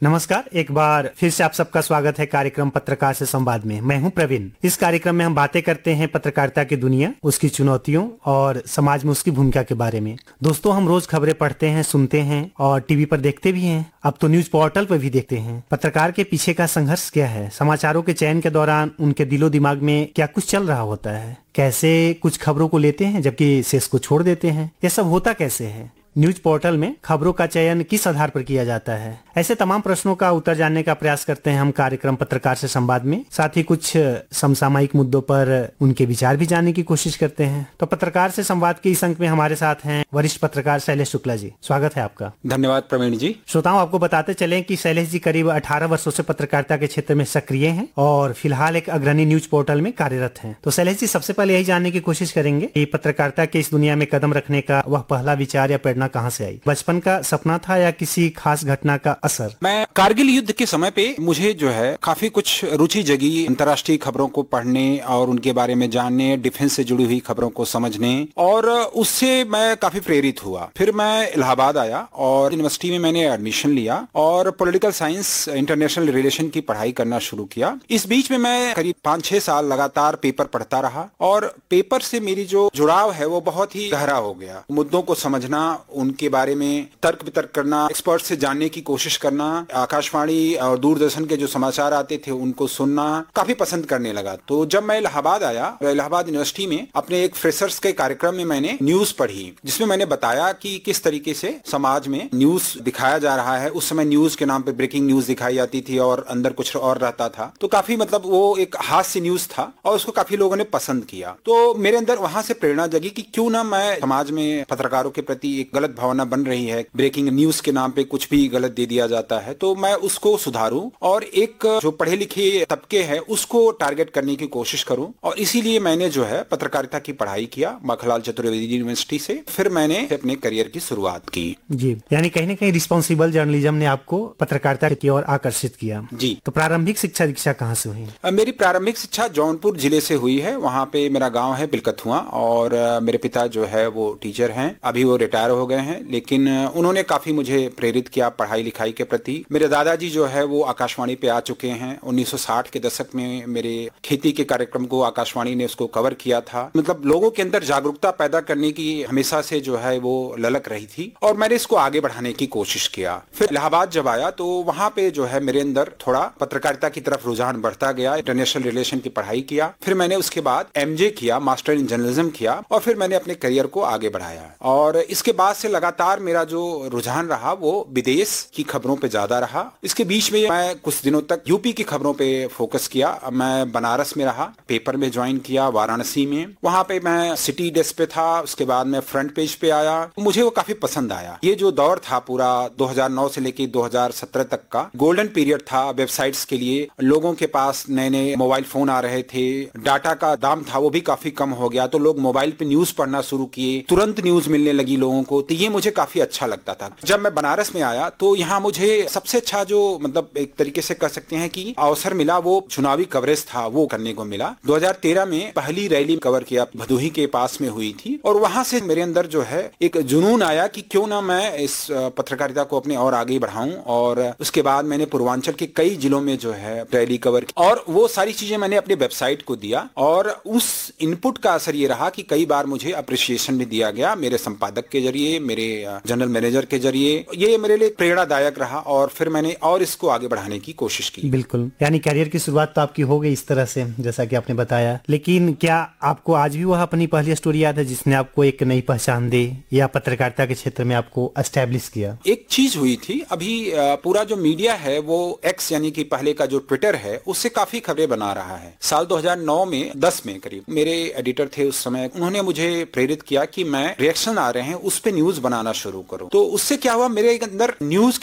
नमस्कार, एक बार फिर से आप सबका स्वागत है कार्यक्रम पत्रकार से संवाद में। मैं हूं प्रवीण। इस कार्यक्रम में हम बातें करते हैं पत्रकारिता की दुनिया, उसकी चुनौतियों और समाज में उसकी भूमिका के बारे में। दोस्तों, हम रोज खबरें पढ़ते हैं, सुनते हैं और टीवी पर देखते भी हैं। अब तो न्यूज पोर्टल पर भी देखते हैं। पत्रकार के पीछे का संघर्ष क्या है? समाचारों के चयन के दौरान उनके दिलो दिमाग में क्या कुछ चल रहा होता है? कैसे कुछ खबरों को लेते हैं जबकि शेष को छोड़ देते हैं? यह सब होता कैसे है? न्यूज पोर्टल में खबरों का चयन किस आधार पर किया जाता है? ऐसे तमाम प्रश्नों का उत्तर जानने का प्रयास करते हैं हम कार्यक्रम पत्रकार से संवाद में। साथ ही कुछ समसामयिक मुद्दों पर उनके विचार भी जानने की कोशिश करते हैं। तो पत्रकार से संवाद के इस अंक में हमारे साथ हैं वरिष्ठ पत्रकार शैलेश शुक्ला जी। स्वागत है आपका। धन्यवाद प्रवीण जी। श्रोताओं, आपको बताते चलें कि शैलेश जी करीब 18 वर्षों से पत्रकारिता के क्षेत्र में सक्रिय हैं और फिलहाल एक अग्रणी न्यूज पोर्टल में कार्यरत हैं। तो शैलेश जी, सबसे पहले यही जानने की कोशिश करेंगे कि पत्रकारिता के इस दुनिया में कदम रखने का वह पहला विचार या प्रेरणा कहाँ से आई? बचपन का सपना था या किसी खास घटना का असर? मैं कारगिल युद्ध के समय पे मुझे जो है काफी कुछ रुचि जगी अंतर्राष्ट्रीय खबरों को पढ़ने और उनके बारे में जानने, डिफेंस से जुड़ी हुई खबरों को समझने, और उससे मैं काफी प्रेरित हुआ। फिर मैं इलाहाबाद आया और यूनिवर्सिटी में मैंने एडमिशन लिया और पॉलिटिकल साइंस इंटरनेशनल रिलेशन की पढ़ाई करना शुरू किया। इस बीच में मैं करीब 5-6 साल लगातार पेपर पढ़ता रहा और पेपर से मेरी जो जुड़ाव है वो बहुत ही गहरा हो गया। मुद्दों को समझना, उनके बारे में तर्क वितर्क करना, एक्सपर्ट से जानने की कोशिश करना, आकाशवाणी और दूरदर्शन के जो समाचार आते थे उनको सुनना काफी पसंद करने लगा। तो जब मैं इलाहाबाद आया, इलाहाबाद यूनिवर्सिटी में अपने एक फ्रेशर्स के कार्यक्रम में मैंने न्यूज पढ़ी, जिसमें मैंने बताया कि किस तरीके से समाज में न्यूज दिखाया जा रहा है। उस समय न्यूज के नाम पे ब्रेकिंग न्यूज दिखाई जाती थी और अंदर कुछ और रहता था। तो काफी वो एक हास्य न्यूज था और उसको काफी लोगों ने पसंद किया। तो मेरे अंदर वहां से प्रेरणा जगी कि क्यों ना मैं समाज में पत्रकारों के प्रति एक गलत भावना बन रही है, ब्रेकिंग न्यूज के नाम पे कुछ भी गलत दे दिया जाता है, तो मैं उसको सुधारूं और एक जो पढ़े लिखे तबके है उसको टारगेट करने की कोशिश करूं। और इसीलिए मैंने जो है पत्रकारिता की पढ़ाई किया माखनलाल चतुर्वेदी यूनिवर्सिटी से। फिर मैंने अपने करियर की शुरुआत की। जी, यानी कहीं ना कहीं रिस्पॉन्सिबल जर्नलिज्म ने आपको पत्रकारिता की ओर आकर्षित किया। जी। तो प्रारंभिक शिक्षा दीक्षा कहाँ से हुई? मेरी प्रारंभिक शिक्षा जौनपुर जिले से हुई है। वहाँ पे मेरा गाँव है बिलकथुआ और मेरे पिता जो है वो टीचर हैं। अभी वो रिटायर हो गए हैं, लेकिन उन्होंने काफी मुझे प्रेरित किया पढ़ाई लिखाई के प्रति। मेरे दादाजी जो है वो आकाशवाणी पे आ चुके हैं। 1960 के दशक में मेरे खेती के कार्यक्रम को आकाशवाणी ने उसको कवर किया था। मतलब लोगों के अंदर जागरूकता पैदा करने की हमेशा से जो है वो ललक रही थी और मैंने इसको आगे बढ़ाने की कोशिश किया। फिर इलाहाबाद जब आया तो वहाँ पे जो है मेरे अंदर थोड़ा पत्रकारिता की तरफ रुझान बढ़ता गया। इंटरनेशनल रिलेशन की पढ़ाई किया। फिर मैंने उसके बाद MJ किया, मास्टर इन जर्नलिज्म किया और फिर मैंने अपने करियर को आगे बढ़ाया। और इसके बाद से लगातार मेरा जो रुझान रहा वो विदेश की खबरों पे ज्यादा रहा। इसके बीच में मैं कुछ दिनों तक यूपी की खबरों पे फोकस किया। मैं बनारस में रहा, पेपर में ज्वाइन किया वाराणसी में। वहां पे मैं सिटी डेस्क पे था। उसके बाद मैं फ्रंट पेज पे आया। मुझे वो काफी पसंद आया। ये जो दौर था पूरा 2009 से लेके 2017 तक का गोल्डन पीरियड था वेबसाइट्स के लिए। लोगों के पास नए नए मोबाइल फोन आ रहे थे, डाटा का दाम था वो भी काफी कम हो गया, तो लोग मोबाइल पे न्यूज पढ़ना शुरू किए, तुरंत न्यूज मिलने लगी लोगों को। तो ये मुझे काफी अच्छा लगता था। जब मैं बनारस में आया तो यहाँ मुझे सबसे अच्छा जो मतलब एक तरीके से कह सकते हैं कि अवसर मिला वो चुनावी कवरेज था, वो करने को मिला। 2013 में पहली रैली कवर किया, भदोही के पास में हुई थी और वहां से मेरे अंदर जो है एक जुनून आया कि क्यों ना मैं इस पत्रकारिता को अपने और आगे बढ़ाऊं। और उसके बाद मैंने पूर्वांचल के कई जिलों में जो है रैली कवर की और वो सारी चीजें मैंने अपनी वेबसाइट को दिया और उस इनपुट का असर ये रहा कि कई बार मुझे अप्रिसिएशन भी दिया गया मेरे संपादक के जरिए, मेरे जनरल मैनेजर के जरिए। ये मेरे लिए प्रेरणादायक रहा और फिर मैंने और इसको आगे बढ़ाने की कोशिश की। बिल्कुल, यानी करियर की शुरुआत तो आपकी हो गई इस तरह से जैसा कि आपने बताया, लेकिन क्या आपको आज भी वह अपनी पहली स्टोरी याद है जिसने आपको एक नई पहचान दी या पत्रकारिता के क्षेत्र में आपको एस्टेब्लिश किया? एक चीज हुई थी, अभी पूरा जो मीडिया है वो एक्स यानी कि पहले का जो ट्विटर है उससे काफी खबरें बना रहा है। साल 2009 में 10 में करीब मेरे एडिटर थे उस समय, उन्होंने मुझे प्रेरित किया कि मैं रिएक्शन आ रहे हैं उस पे न्यूज बनाना शुरू करूं। तो उससे क्या हुआ, मेरे अंदर न्यूज